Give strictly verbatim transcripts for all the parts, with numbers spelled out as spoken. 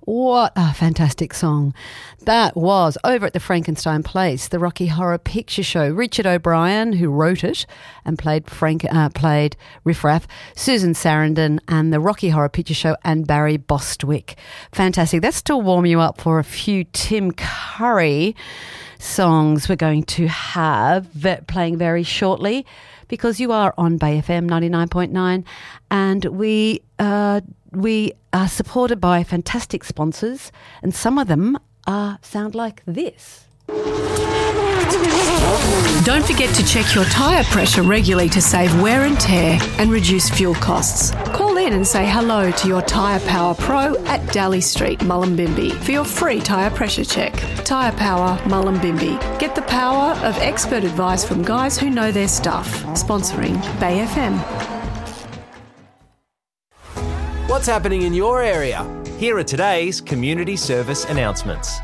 What a fantastic song. That was over at the Frankenstein Place, the Rocky Horror Picture Show. Richard O'Brien, who wrote it and played Frank, uh, played Riff Raff, Susan Sarandon and the Rocky Horror Picture Show, and Barry Bostwick. Fantastic. That's to warm you up for a few Tim Curry songs we're going to have playing very shortly, because you are on Bay F M ninety-nine point nine and we uh, we are supported by fantastic sponsors, and some of them uh, sound like this. Don't forget to check your tyre pressure regularly to save wear and tear and reduce fuel costs. Call in and say hello to your Tyre Power Pro at Daly Street, Mullumbimby for your free tyre pressure check. Tyre Power, Mullumbimby. Get the power of expert advice from guys who know their stuff. Sponsoring Bay F M. What's happening in your area? Here are today's community service announcements.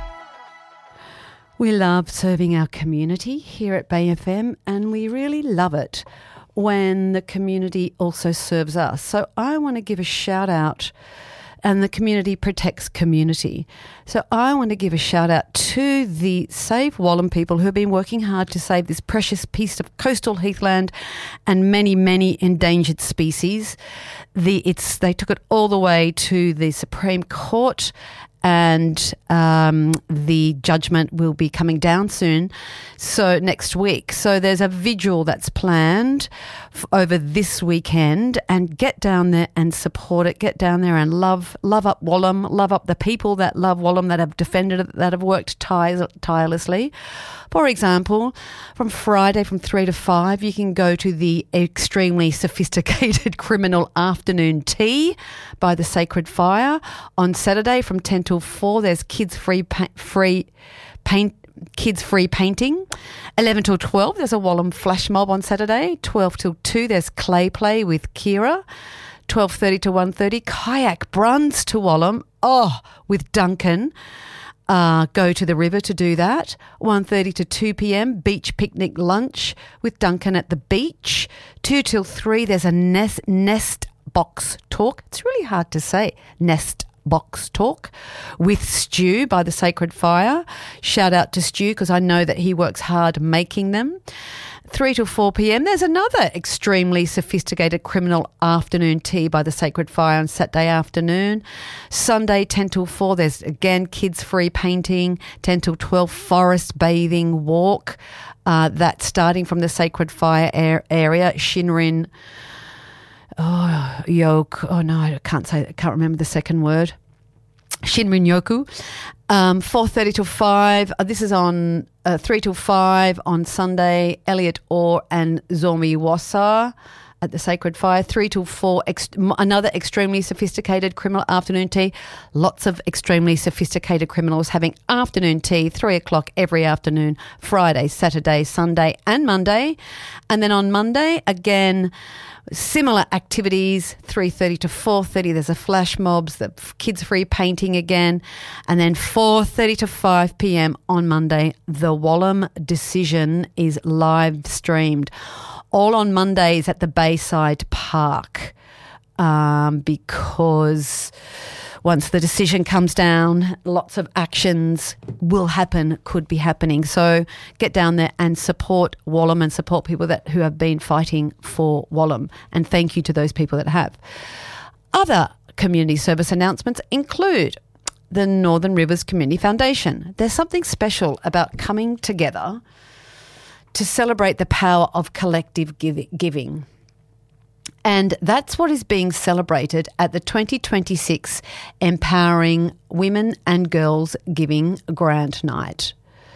We love serving our community here at Bay F M, and we really love it when the community also serves us. So I want to give a shout out, and the community protects community. So I want to give a shout out to the Save Wallam people who have been working hard to save this precious piece of coastal heathland and many, many endangered species. The it's they took it all the way to the Supreme Court, and um, the judgment will be coming down soon, so next week. So there's a vigil that's planned f- over this weekend, and get down there and support it. Get down there and love love up Wallam, love up the people that love Wallam, that have defended it, that have worked tire- tirelessly. For example, from Friday from three to five, you can go to the extremely sophisticated criminal afternoon tea by the Sacred Fire. On Saturday from ten till four, there's kids free pa- free paint kids free painting. eleven till twelve, there's a Wallam flash mob on Saturday. twelve till two, there's clay play with Kira. twelve thirty to one thirty, kayak bruns to Wallam. Oh, with Duncan. Uh, go to the river to do that. one thirty to two p.m, beach picnic lunch with Duncan at the beach. two till three, there's a nest, nest box talk. It's really hard to say, nest box talk with Stu by the Sacred Fire. Shout out to Stu, because I know that he works hard making them. three till four p.m, there's another extremely sophisticated criminal afternoon tea by the Sacred Fire on Saturday afternoon. Sunday ten till four, there's again kids free painting. ten till twelve, forest bathing walk. Uh, that's starting from the Sacred Fire air, area. Shinrin oh, Yoke. Oh no, I can't say. I can't remember the second word. Shinrin Yoku. Um, four thirty till five. Uh, this is on uh, three till five on Sunday. Elliot Orr and Zormi Wassa at the Sacred Fire. three till four, ex- another extremely sophisticated criminal afternoon tea. Lots of extremely sophisticated criminals having afternoon tea, three o'clock every afternoon, Friday, Saturday, Sunday and Monday. And then on Monday, again, similar activities, three thirty to four thirty, there's a flash mobs, the kids free painting again. And then four thirty to five p.m. on Monday, the Wallam decision is live streamed. All on Mondays at the Bayside Park, um, because once the decision comes down, lots of actions will happen, could be happening. So get down there and support Wallam and support people that who have been fighting for Wallam. And thank you to those people that have. Other community service announcements include the Northern Rivers Community Foundation. There's something special about coming together to celebrate the power of collective giving. And that's what is being celebrated at the twenty twenty-six Empowering Women and Girls Giving Grant Night.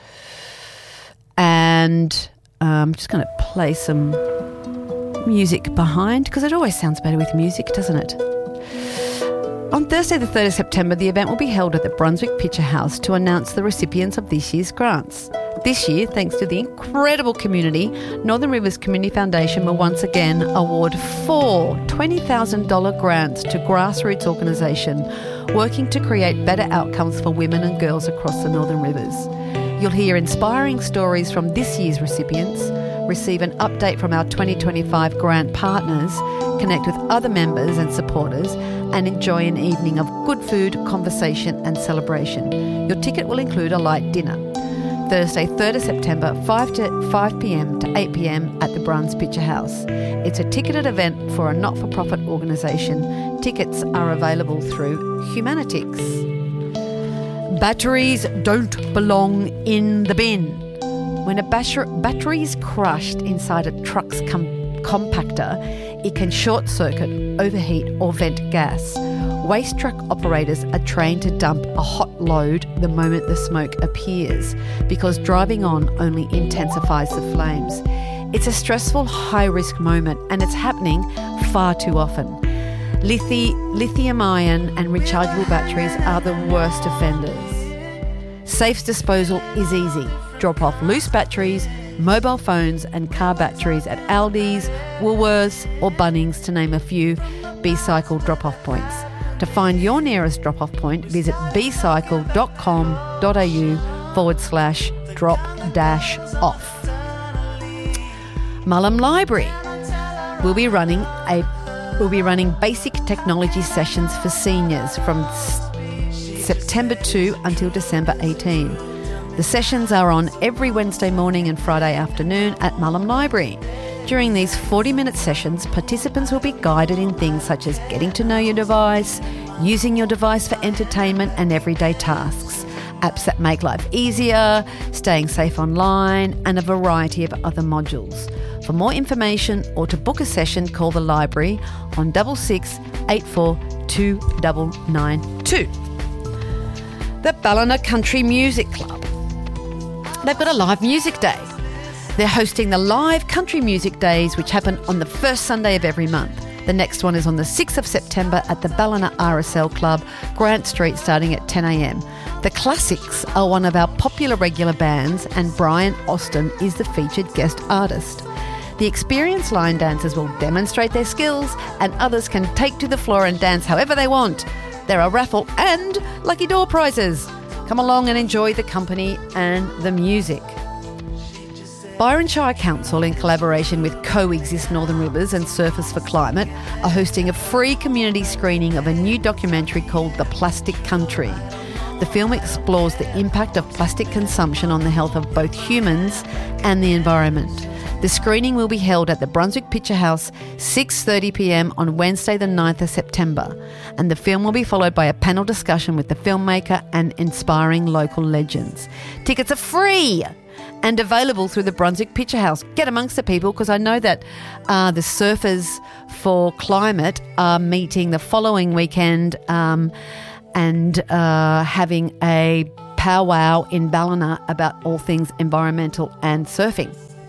And um, I'm just going to play some music behind, because it always sounds better with music, doesn't it? On Thursday the third of September, the event will be held at the Brunswick Picture House to announce the recipients of this year's grants. This year, thanks to the incredible community, Northern Rivers Community Foundation will once again award four twenty thousand dollars grants to grassroots organisation working to create better outcomes for women and girls across the Northern Rivers. You'll hear inspiring stories from this year's recipients, receive an update from our twenty twenty-five grant partners, connect with other members and supporters, and enjoy an evening of good food, conversation and celebration. Your ticket will include a light dinner. Thursday, third of September, five p.m. to eight p.m. at the Bruns Picture House. It's a ticketed event for a not-for-profit organisation. Tickets are available through Humanitix. Batteries don't belong in the bin. When a battery is crushed inside a truck's com- compactor, it can short-circuit, overheat or vent gas. Waste truck operators are trained to dump a hot load the moment the smoke appears, because driving on only intensifies the flames. It's a stressful, high-risk moment, and it's happening far too often. Lithi- lithium-ion and rechargeable batteries are the worst offenders. Safe disposal is easy. Drop off loose batteries, mobile phones and car batteries at Aldi's, Woolworths or Bunnings, to name a few B-Cycle drop-off points. To find your nearest drop-off point, visit bcycle.com.au forward slash drop dash off. Mullum Library will be running a will be running basic technology sessions for seniors from s- September second until December eighteenth. The sessions are on every Wednesday morning and Friday afternoon at Mullum Library. During these forty-minute sessions, participants will be guided in things such as getting to know your device, using your device for entertainment and everyday tasks, apps that make life easier, staying safe online, and a variety of other modules. For more information or to book a session, call the library on six six eight four two nine nine two. The Ballina Country Music Club. They've got a live music day. They're hosting the live country music days, which happen on the first Sunday of every month. The next one is on the sixth of September at the Ballina R S L Club, Grant Street, starting at ten a.m. The Classics are one of our popular regular bands, and Brian Austin is the featured guest artist. The experienced line dancers will demonstrate their skills, and others can take to the floor and dance however they want. There are raffle and lucky door prizes. Come along and enjoy the company and the music. Byron Shire Council, in collaboration with Coexist Northern Rivers and Surfers for Climate, are hosting a free community screening of a new documentary called The Plastic Country. The film explores the impact of plastic consumption on the health of both humans and the environment. The screening will be held at the Brunswick Picture House, six thirty p.m. on Wednesday the ninth of September, and the film will be followed by a panel discussion with the filmmaker and inspiring local legends. Tickets are free and available through the Brunswick Picture House. Get amongst the people, because I know that uh, the Surfers for Climate are meeting the following weekend um, and uh, having a powwow in Ballina about all things environmental and surfing.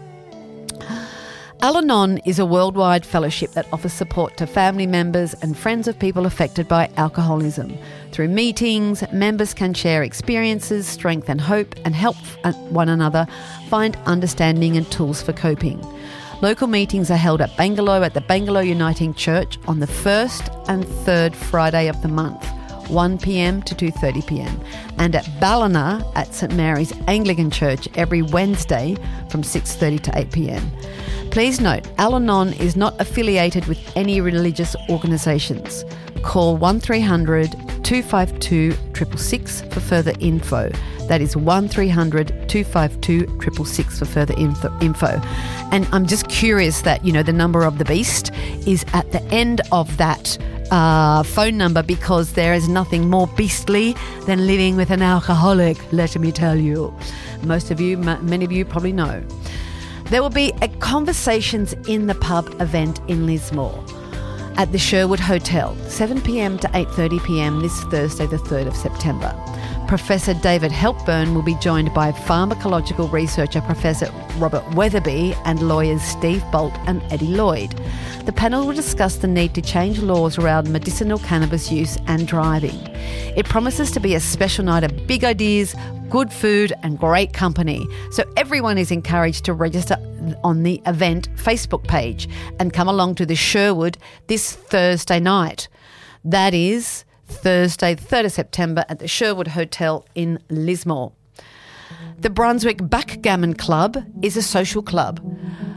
Al-Anon is a worldwide fellowship that offers support to family members and friends of people affected by alcoholism. Through meetings, members can share experiences, strength and hope, and help one another find understanding and tools for coping. Local meetings are held at Bangalow at the Bangalow Uniting Church on the first and third Friday of the month, one p.m. to two thirty p.m, and at Ballina at St Mary's Anglican Church every Wednesday from six thirty to eight p.m. Please note, Al-Anon is not affiliated with any religious organisations. Call one three hundred two five two six six six for further info. That is one three hundred two five two six six six for further info. And I'm just curious that, you know, the number of the beast is at the end of that uh, phone number, because there is nothing more beastly than living with an alcoholic, let me tell you. Most of you, m- many of you probably know. There will be a Conversations in the Pub event in Lismore at the Sherwood Hotel, seven p.m. to eight thirty p.m. this Thursday, the third of September. Professor David Helpburn will be joined by pharmacological researcher Professor Robert Weatherby and lawyers Steve Bolt and Eddie Lloyd. The panel will discuss the need to change laws around medicinal cannabis use and driving. It promises to be a special night of big ideas, good food and great company. So everyone is encouraged to register on the event Facebook page and come along to the Sherwood this Thursday night. That is Thursday, the third of September at the Sherwood Hotel in Lismore. The Brunswick Backgammon Club is a social club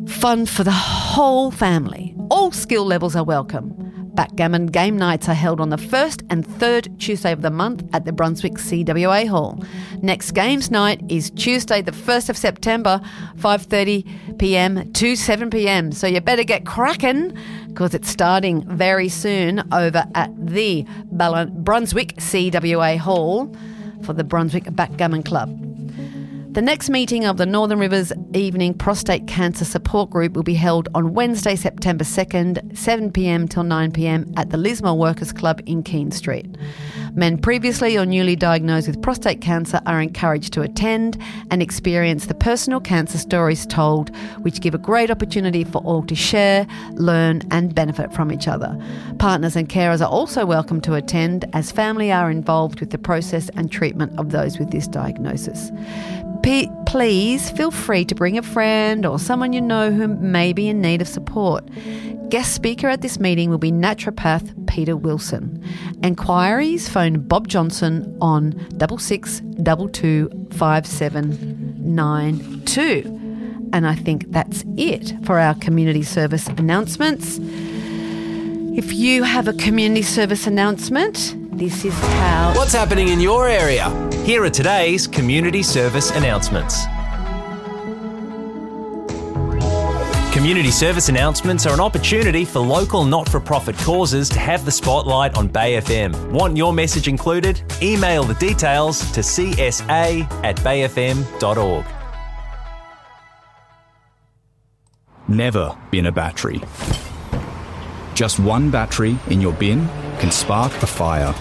Fun for the whole family. All skill levels are welcome. Backgammon game nights are held on the first and third Tuesday of the month at the Brunswick C W A Hall. Next games night is Tuesday the first of September, five thirty p m to seven p m. So you better get cracking because it's starting very soon over at the Brunswick C W A Hall for the Brunswick Backgammon Club. The next meeting of the Northern Rivers Evening Prostate Cancer Support Group will be held on Wednesday, September second, seven p m till nine p m at the Lismore Workers Club in Keene Street. Men previously or newly diagnosed with prostate cancer are encouraged to attend and experience the personal cancer stories told, which give a great opportunity for all to share, learn and benefit from each other. Partners and carers are also welcome to attend as family are involved with the process and treatment of those with this diagnosis. P- please feel free to bring a friend or someone you know who may be in need of support. Guest speaker at this meeting will be naturopath Peter Wilson. Enquiries, phone Bob Johnson on six six two two five seven nine two. And I think that's it for our community service announcements. If you have a community service announcement, this is how... What's happening in your area? Here are today's community service announcements. Community service announcements are an opportunity for local not-for-profit causes to have the spotlight on Bay F M. Want your message included? Email the details to c s a at bay f m dot org. Never bin a battery. Just one battery in your bin can spark a fire.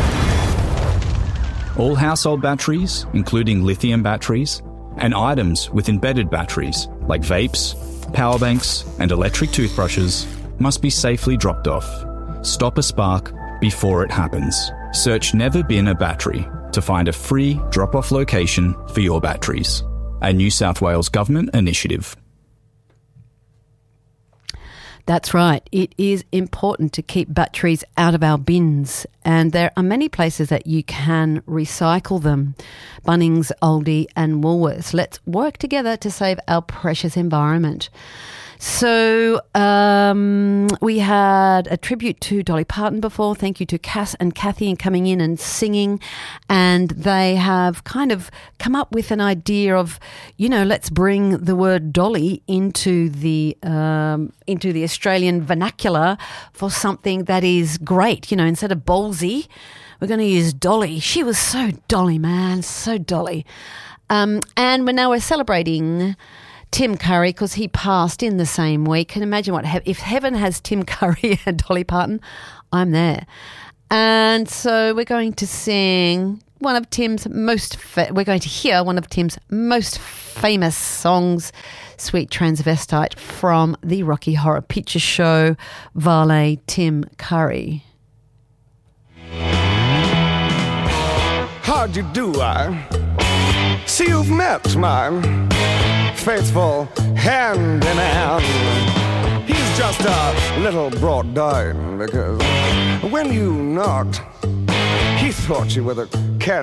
All household batteries, including lithium batteries, and items with embedded batteries like vapes, power banks, and electric toothbrushes must be safely dropped off. Stop a spark before it happens. Search Never Bin a Battery to find a free drop-off location for your batteries. A New South Wales Government initiative. That's right. It is important to keep batteries out of our bins, and there are many places that you can recycle them. Bunnings, Aldi and Woolworths. Let's work together to save our precious environment. So um, we had a tribute to Dolly Parton before. Thank you to Cass and Kathy in coming in and singing. And they have kind of come up with an idea of, you know, let's bring the word Dolly into the um, into the Australian vernacular for something that is great. You know, instead of ballsy, we're going to use Dolly. She was so Dolly, man, so Dolly. Um, and we're now we're celebrating Tim Curry, because he passed in the same week. Can you imagine what he- if heaven has Tim Curry and Dolly Parton? I'm there. And so we're going to sing one of Tim's most fa- we're going to hear one of Tim's most famous songs, Sweet Transvestite, from the Rocky Horror Picture Show, Valet Tim Curry. How'd you do, I see you've met my faithful hand in hand. He's just a little brought down because when you knocked, he thought you were the cat.